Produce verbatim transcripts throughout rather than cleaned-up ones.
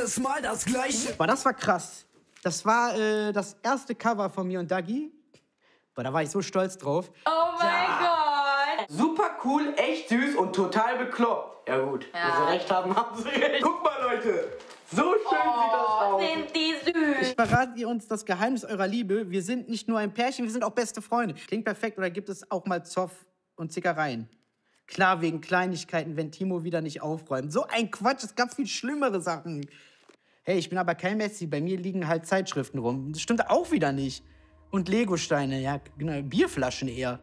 jedes Mal das Gleiche. Boah, das war krass. Das war äh, das erste Cover von mir und Dagi. Boah, da war ich so stolz drauf. Oh mein Ja. Gott. Super cool, echt süß und total bekloppt. Ja gut, Ja. wenn sie recht haben, haben sie recht. Guck mal, Leute. So schön sieht das Oh, aus. sind die süß. Verratet ihr uns das Geheimnis eurer Liebe? Wir sind nicht nur ein Pärchen, wir sind auch beste Freunde. Klingt perfekt, oder gibt es auch mal Zoff und Zickereien? Klar, wegen Kleinigkeiten, wenn Timo wieder nicht aufräumt. So ein Quatsch, es gab viel schlimmere Sachen. Hey, ich bin aber kein Messi, bei mir liegen halt Zeitschriften rum. Das stimmt auch wieder nicht. Und Legosteine, ja, genau, Bierflaschen eher.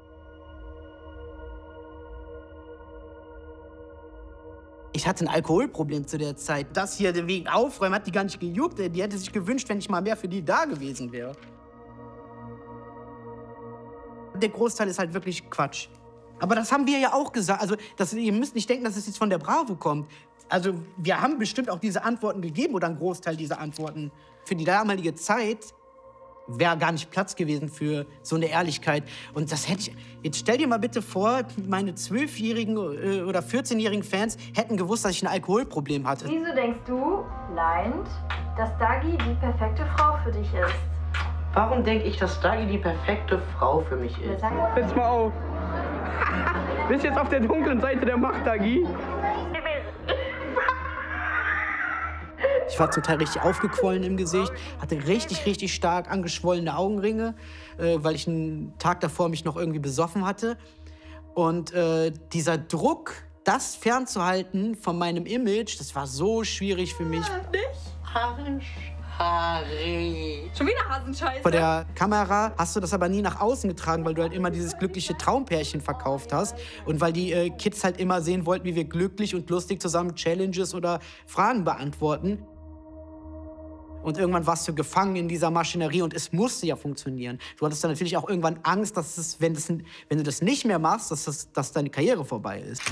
Ich hatte ein Alkoholproblem zu der Zeit. Das hier wegen Aufräumen hat die gar nicht gejuckt. Die hätte sich gewünscht, wenn ich mal mehr für die da gewesen wäre. Der Großteil ist halt wirklich Quatsch. Aber das haben wir ja auch gesagt. Also, das, ihr müsst nicht denken, dass es jetzt von der Bravo kommt. Also, wir haben bestimmt auch diese Antworten gegeben oder einen Großteil dieser Antworten. Für die damalige Zeit wäre gar nicht Platz gewesen für so eine Ehrlichkeit. Und das hätte ich... Jetzt stell dir mal bitte vor, meine zwölfjährigen äh, oder vierzehnjährigen Fans hätten gewusst, dass ich ein Alkoholproblem hatte. Wieso denkst du, laiend, dass Dagi die perfekte Frau für dich ist? Warum denke ich, dass Dagi die perfekte Frau für mich ist? Jetzt mal auf. Bist jetzt auf der dunklen Seite der Macht, Dagi? Ich war zum Teil richtig aufgequollen im Gesicht, hatte richtig, richtig stark angeschwollene Augenringe, äh, weil ich einen Tag davor mich noch irgendwie besoffen hatte. Und äh, dieser Druck, das fernzuhalten von meinem Image, das war so schwierig für mich. Harry. Harry. Schon wieder Hasenscheiße. Vor der Kamera hast du das aber nie nach außen getragen, weil du halt immer dieses glückliche Traumpärchen verkauft hast. Und weil die äh, Kids halt immer sehen wollten, wie wir glücklich und lustig zusammen Challenges oder Fragen beantworten. Und irgendwann warst du gefangen in dieser Maschinerie und es musste ja funktionieren. Du hattest dann natürlich auch irgendwann Angst, dass es, wenn, das, wenn du das nicht mehr machst, dass, das, dass deine Karriere vorbei ist.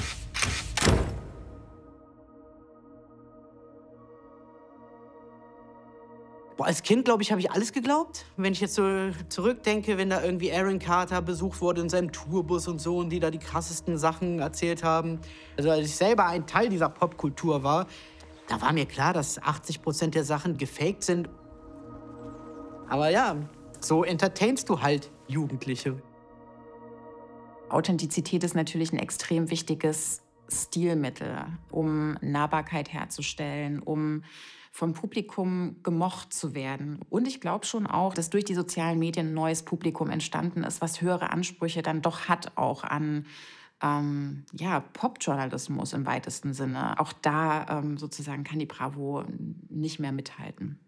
Boah, als Kind, glaube ich, habe ich alles geglaubt. Wenn ich jetzt so zurückdenke, wenn da irgendwie Aaron Carter besucht wurde in seinem Tourbus und so und die da die krassesten Sachen erzählt haben. Also als ich selber ein Teil dieser Popkultur war, da war mir klar, dass achtzig Prozent der Sachen gefaked sind. Aber ja, so entertainst du halt Jugendliche. Authentizität ist natürlich ein extrem wichtiges Stilmittel, um Nahbarkeit herzustellen, um vom Publikum gemocht zu werden. Und ich glaube schon auch, dass durch die sozialen Medien ein neues Publikum entstanden ist, was höhere Ansprüche dann doch hat, auch an ähm, ja, Popjournalismus im weitesten Sinne. Auch da ähm, sozusagen kann die Bravo nicht mehr mithalten.